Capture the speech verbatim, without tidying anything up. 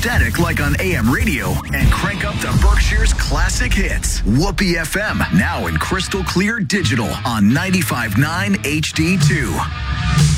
static like on A M radio and crank up the Berkshire's classic hits. Whoopee F M, now in crystal clear digital on ninety-five point nine H D two.